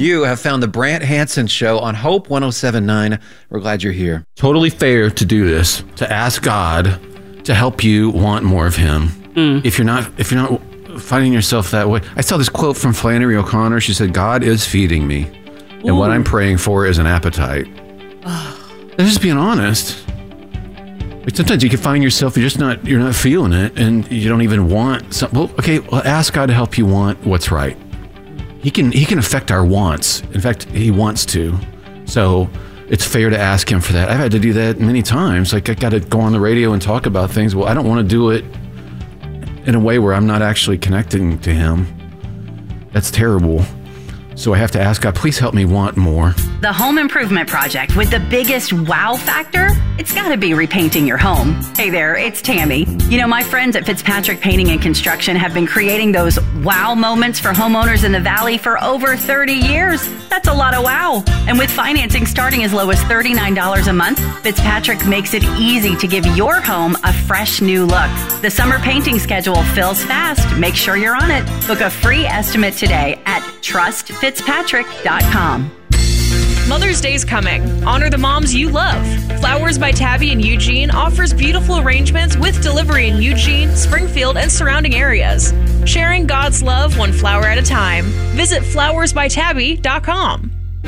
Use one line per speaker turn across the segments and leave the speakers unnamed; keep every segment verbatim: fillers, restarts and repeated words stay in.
You have found the Brant Hansen Show on Hope one oh seven point nine. We're glad you're here.
Totally fair to do this, to ask God to help you want more of Him. Mm. If you're not, if you're not finding yourself that way. I saw this quote from Flannery O'Connor. She said, "God is feeding me, and Ooh. What I'm praying for is an appetite." They're just being honest. Like sometimes you can find yourself, you're just not, you're not feeling it, and you don't even want something. Well, okay, well, ask God to help you want what's right. He can, he can affect our wants. In fact, He wants to. So it's fair to ask Him for that. I've had to do that many times. Like I got to go on the radio and talk about things. Well, I don't want to do it in a way where I'm not actually connecting to Him. That's terrible. So I have to ask God, please help me want more.
The home improvement project with the biggest wow factor? It's got to be repainting your home. Hey there, it's Tammy. You know, my friends at Fitzpatrick Painting and Construction have been creating those wow moments for homeowners in the Valley for over thirty years. That's a lot of wow. And with financing starting as low as thirty-nine dollars a month, Fitzpatrick makes it easy to give your home a fresh new look. The summer painting schedule fills fast. Make sure you're on it. Book a free estimate today at trust fitzpatrick dot com.
Mother's Day's coming. Honor the moms you love. Flowers by Tabby in Eugene offers beautiful arrangements with delivery in Eugene, Springfield, and surrounding areas. Sharing God's love one flower at a time. Visit flowers by tabby dot com.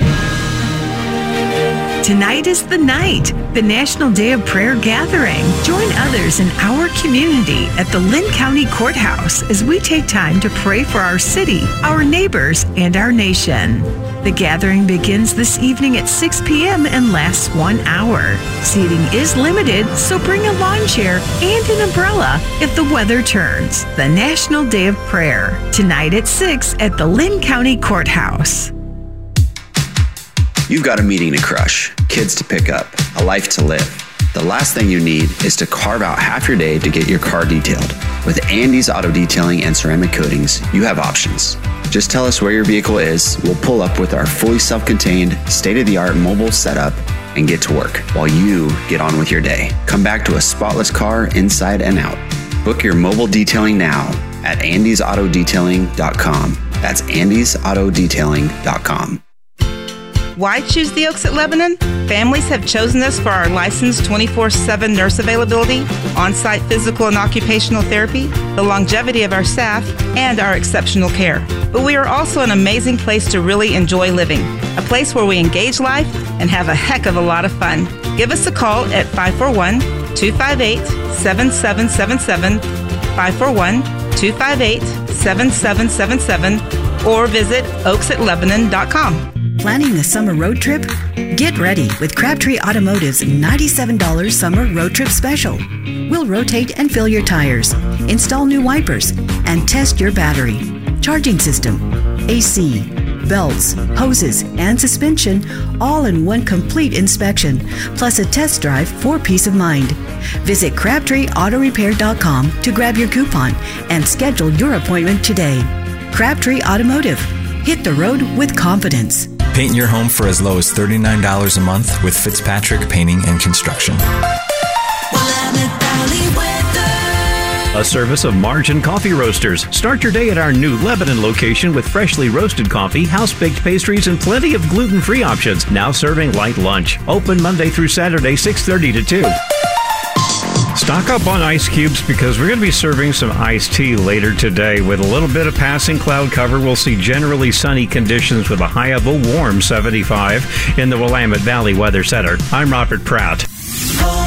Tonight is the night, the National Day of Prayer Gathering. Join others in our community at the Lynn County Courthouse as we take time to pray for our city, our neighbors, and our nation. The gathering begins this evening at six p.m. and lasts one hour. Seating is limited, so bring a lawn chair and an umbrella if the weather turns. The National Day of Prayer, tonight at six at the Lynn County Courthouse.
You've got a meeting to crush, kids to pick up, a life to live. The last thing you need is to carve out half your day to get your car detailed. With Andy's Auto Detailing and Ceramic Coatings, you have options. Just tell us where your vehicle is, we'll pull up with our fully self-contained, state-of-the-art mobile setup and get to work while you get on with your day. Come back to a spotless car inside and out. Book your mobile detailing now at andys auto detailing dot com. That's andys auto detailing dot com.
Why choose the Oaks at Lebanon? Families have chosen us for our licensed twenty-four seven nurse availability, on-site physical and occupational therapy, the longevity of our staff, and our exceptional care. But we are also an amazing place to really enjoy living, a place where we engage life and have a heck of a lot of fun. Give us a call at five four one, two five eight, seven seven seven seven, five four one, two five eight, seven seven seven seven, or visit oaks at lebanon dot com.
Planning a summer road trip? Get ready with Crabtree Automotive's ninety-seven dollars Summer Road Trip Special. We'll rotate and fill your tires, install new wipers, and test your battery, charging system, A C, belts, hoses, and suspension, all in one complete inspection, plus a test drive for peace of mind. Visit crabtree auto repair dot com to grab your coupon and schedule your appointment today. Crabtree Automotive. Hit the road with confidence.
Paint your home for as low as thirty-nine dollars a month with Fitzpatrick Painting and Construction.
A service of Margin Coffee Roasters. Start your day at our new Lebanon location with freshly roasted coffee, house-baked pastries, and plenty of gluten-free options. Now serving light lunch. Open Monday through Saturday, six thirty to two. Stock up on ice cubes because we're going to be serving some iced tea later today. With a little bit of passing cloud cover, we'll see generally sunny conditions with a high of a warm seventy-five in the Willamette Valley Weather Center. I'm Robert Pratt.